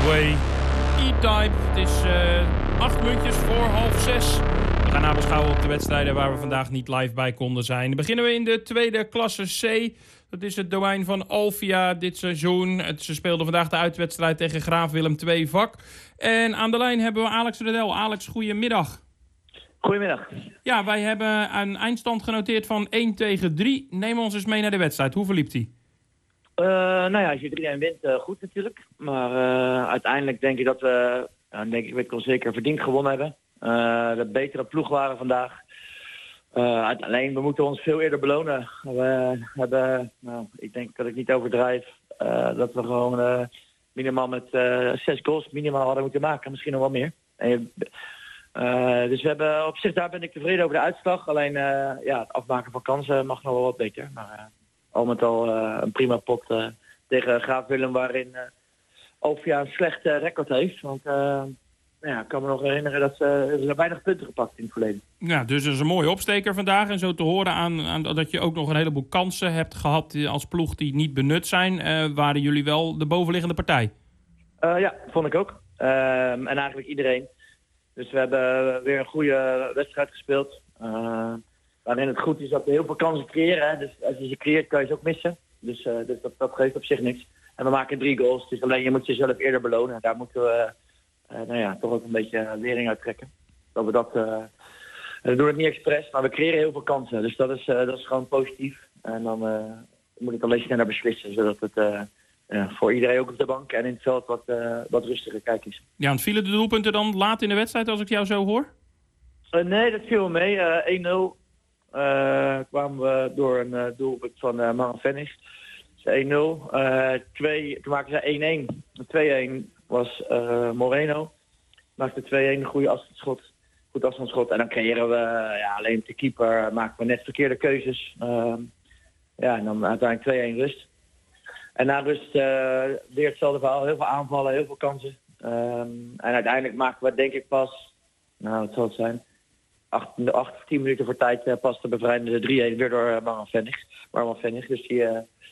Way, E-Type. Het is 8 minuutjes voor 5:30. We gaan nabeschouwen op de wedstrijden waar we vandaag niet live bij konden zijn. Dan beginnen we in de tweede klasse C. Dat is het domein van Alvia dit seizoen. Ze speelden vandaag de uitwedstrijd tegen Graaf Willem II Vak. En aan de lijn hebben we Alex Redel. Alex, goedemiddag. Goedemiddag. Ja, wij hebben een eindstand genoteerd van 1-3. Neem ons eens mee naar de wedstrijd. Hoe verliep die? Als je 3-1 wint, goed natuurlijk. Maar uiteindelijk denk ik dat we, weet ik wel zeker, verdiend gewonnen hebben. De betere ploeg waren vandaag. Alleen, we moeten ons veel eerder belonen. We hebben, ik denk dat ik niet overdrijf, dat we gewoon minimaal met 6 goals minimaal hadden moeten maken. Misschien nog wel meer. Dus we hebben, op zich daar ben ik tevreden over de uitslag. Alleen het afmaken van kansen mag nog wel wat beter. Maar al met al een prima pot tegen Graaf Willem, waarin Alvia een slecht record heeft. Want ik kan me nog herinneren dat ze weinig punten gepakt in het verleden. Ja, dus dat is een mooie opsteker vandaag. En zo te horen aan dat je ook nog een heleboel kansen hebt gehad als ploeg die niet benut zijn, waren jullie wel de bovenliggende partij? Ja, vond ik ook. En eigenlijk iedereen. Dus we hebben weer een goede wedstrijd gespeeld. Waarin het goed is dat we heel veel kansen creëren. Hè. Dus als je ze creëert, kan je ze ook missen. Dus dat geeft op zich niks. En we maken 3 goals. Dus alleen je moet jezelf eerder belonen. En daar moeten we toch ook een beetje lering uit trekken. Dat we we doen het niet expres, maar we creëren heel veel kansen. Dus dat is gewoon positief. En dan moet ik alleen sneller beslissen. Zodat het voor iedereen ook op de bank en in het veld wat rustiger kijk is. Ja, en vielen de doelpunten dan laat in de wedstrijd als ik jou zo hoor? Nee, dat viel mee. 1-0. Kwamen we door een doelpunt van Maran Vennis. Dus 1-0. 2, toen maakten ze 1-1. 2-1 was Moreno. Maakte 2-1 een goede afstandsschot. Goed afstandsschot. En dan creëren we alleen met de keeper maken we net verkeerde keuzes. En dan uiteindelijk 2-1 rust. En na rust weer hetzelfde verhaal. Heel veel aanvallen, heel veel kansen. En uiteindelijk maken we denk ik pas, wat zal het zijn, 8 of 10 minuten voor tijd pas te bevrijden de 3-1 weer door Marwan Vennig. Dus we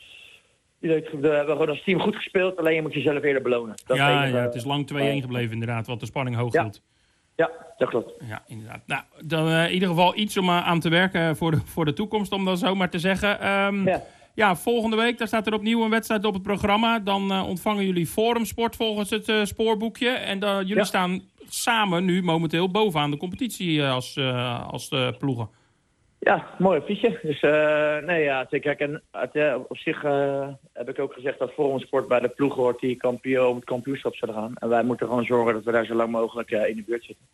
hebben gewoon als team goed gespeeld, alleen je moet jezelf eerder belonen. Het is lang 2-1 gebleven inderdaad, wat de spanning hoog hield. Ja, dat klopt. Ja, inderdaad. Nou, dan in ieder geval iets om aan te werken voor de toekomst, om dat zo maar te zeggen. Volgende week, daar staat er opnieuw een wedstrijd op het programma. Dan ontvangen jullie Forum Sport volgens het spoorboekje. En jullie staan samen nu momenteel bovenaan de competitie als ploegen. Ja, mooi fietsje. Dus zeker. En op zich heb ik ook gezegd dat Forum Sport bij de ploegen hoort die om het kampioenschap zullen gaan. En wij moeten gewoon zorgen dat we daar zo lang mogelijk in de buurt zitten.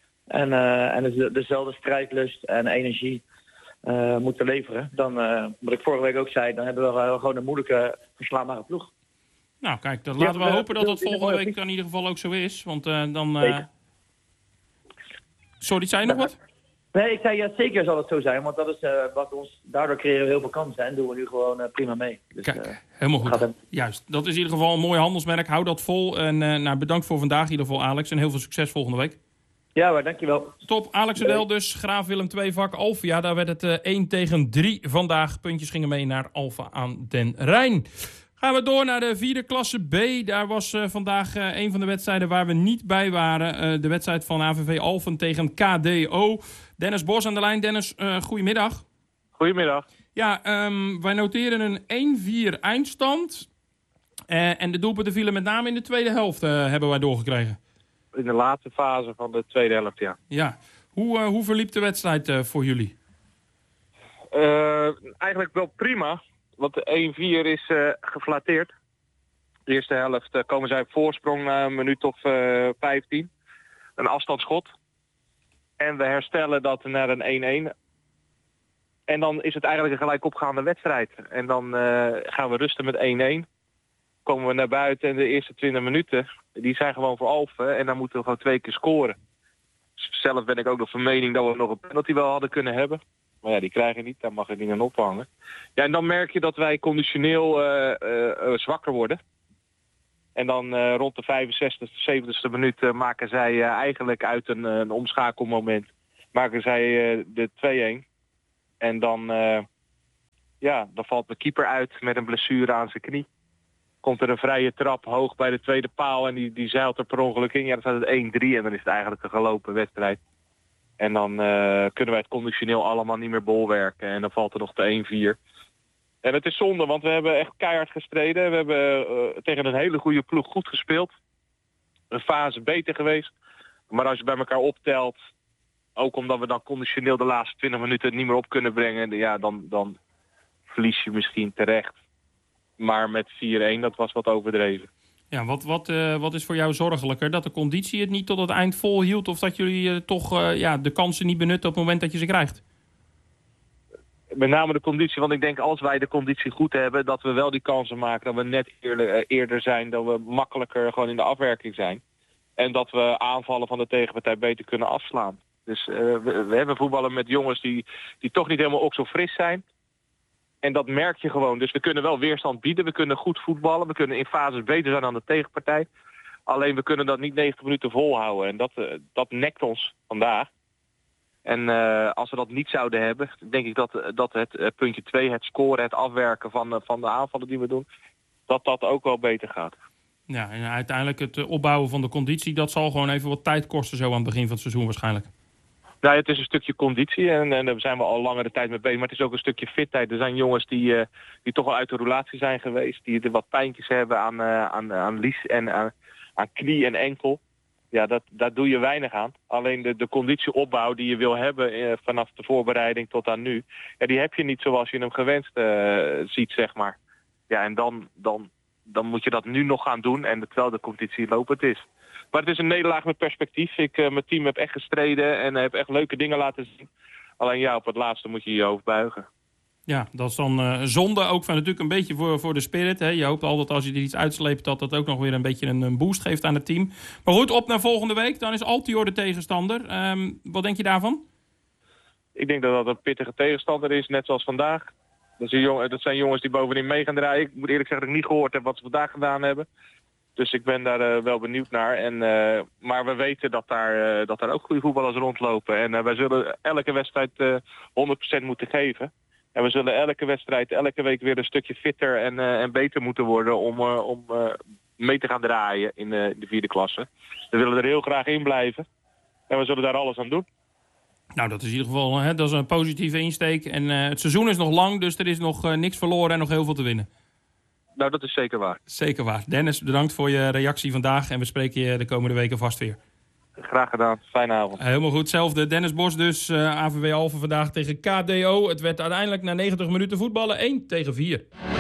En dezelfde strijdlust en energie moeten leveren. Dan, wat ik vorige week ook zei, dan hebben we gewoon een moeilijke, verslaanbare ploeg. Nou kijk, dan laten we hopen dat volgende week in ieder geval ook zo is. Want dan... Sorry, zei je nog wat? Nee, ik zei zeker zal het zo zijn. Want dat is wat ons... Daardoor creëren we heel veel kansen en doen we nu gewoon prima mee. Dus, kijk, helemaal goed. Juist, dat is in ieder geval een mooi handelsmerk. Hou dat vol. En bedankt voor vandaag in ieder geval, Alex. En heel veel succes volgende week. Ja, maar dankjewel. Top, Alex Redel dus, Graaf Willem II Vak Alvia. Daar werd het 1-3 vandaag. Puntjes gingen mee naar Alphen aan den Rijn. Gaan we door naar de vierde klasse B. Daar was vandaag een van de wedstrijden waar we niet bij waren. De wedstrijd van AVV Alphen tegen KDO. Dennis Bos aan de lijn. Dennis, goedemiddag. Goedemiddag. Ja, wij noteren een 1-4 eindstand. En de doelpunten vielen met name in de tweede helft, hebben wij doorgekregen. In de laatste fase van de tweede helft, ja. Ja. Hoe verliep de wedstrijd voor jullie? Eigenlijk wel prima. Want de 1-4 is geflatteerd. De eerste helft komen zij op voorsprong na een minuut of 15. Een afstandsschot. En we herstellen dat naar een 1-1. En dan is het eigenlijk een gelijk opgaande wedstrijd. En dan gaan we rusten met 1-1. Komen we naar buiten en de eerste 20 minuten, die zijn gewoon voor Alphen. En dan moeten we gewoon 2 keer scoren. Zelf ben ik ook nog van mening dat we nog een penalty wel hadden kunnen hebben. Maar ja, die krijgen we niet, daar mag ik niet aan ophangen. Ja, en dan merk je dat wij conditioneel zwakker worden. En dan rond de 65e, 70e minuut maken zij eigenlijk uit een omschakelmoment. Maken zij de 2-1. En dan valt de keeper uit met een blessure aan zijn knie. komt er een vrije trap hoog bij de tweede paal en die zeilt er per ongeluk in. Ja, dan staat het 1-3 en dan is het eigenlijk een gelopen wedstrijd. En dan kunnen wij het conditioneel allemaal niet meer bolwerken. En dan valt er nog de 1-4. En het is zonde, want we hebben echt keihard gestreden. We hebben tegen een hele goede ploeg goed gespeeld. Een fase beter geweest. Maar als je bij elkaar optelt, ook omdat we dan conditioneel de laatste 20 minuten het niet meer op kunnen brengen, ja, dan verlies je misschien terecht. Maar met 4-1, dat was wat overdreven. Ja, wat is voor jou zorgelijker? Dat de conditie het niet tot het eind volhield, of dat jullie toch de kansen niet benutten op het moment dat je ze krijgt? Met name de conditie, want ik denk als wij de conditie goed hebben, dat we wel die kansen maken, dat we net eerder zijn, dat we makkelijker gewoon in de afwerking zijn. En dat we aanvallen van de tegenpartij beter kunnen afslaan. Dus we hebben voetballen met jongens die toch niet helemaal ook zo fris zijn. En dat merk je gewoon. Dus we kunnen wel weerstand bieden, we kunnen goed voetballen, we kunnen in fases beter zijn dan de tegenpartij. Alleen we kunnen dat niet 90 minuten volhouden en dat nekt ons vandaag. En als we dat niet zouden hebben, denk ik dat het puntje 2, het scoren, het afwerken van de aanvallen die we doen, dat ook wel beter gaat. Ja, en uiteindelijk het opbouwen van de conditie, dat zal gewoon even wat tijd kosten zo aan het begin van het seizoen waarschijnlijk. Nou, het is een stukje conditie en daar zijn we al langere tijd mee bezig. Maar het is ook een stukje fitheid. Er zijn jongens die toch wel uit de roulatie zijn geweest, die er wat pijntjes hebben aan lies en aan knie en enkel. Ja, daar doe je weinig aan. Alleen de conditieopbouw die je wil hebben vanaf de voorbereiding tot aan nu, ja, die heb je niet zoals je hem gewenst ziet, zeg maar. Ja, en dan moet je dat nu nog gaan doen en terwijl de competitie lopend is. Maar het is een nederlaag met perspectief. Mijn team heb echt gestreden en heb echt leuke dingen laten zien. Alleen ja, op het laatste moet je je hoofd buigen. Ja, dat is dan zonde ook van natuurlijk een beetje voor de spirit. Hè. Je hoopt altijd als je er iets uitsleept dat ook nog weer een beetje een boost geeft aan het team. Maar goed, op naar volgende week. Dan is Altior de tegenstander. Wat denk je daarvan? Ik denk dat dat een pittige tegenstander is, net zoals vandaag. Dat zijn jongens die bovenin mee gaan draaien. Ik moet eerlijk zeggen dat ik niet gehoord heb wat ze vandaag gedaan hebben. Dus ik ben daar wel benieuwd naar. Maar we weten dat daar ook goede voetballers rondlopen. En wij zullen elke wedstrijd 100% moeten geven. En we zullen elke wedstrijd, elke week weer een stukje fitter en beter moeten worden om mee te gaan draaien in de 4e klasse. We willen er heel graag in blijven. En we zullen daar alles aan doen. Nou, dat is in ieder geval dat is een positieve insteek. En het seizoen is nog lang, dus er is nog niks verloren en nog heel veel te winnen. Nou, dat is zeker waar. Zeker waar. Dennis, bedankt voor je reactie vandaag. En we spreken je de komende weken vast weer. Graag gedaan. Fijne avond. Helemaal goed. Hetzelfde. Dennis Bos dus. AVW Alphen vandaag tegen KDO. Het werd uiteindelijk na 90 minuten voetballen 1-4.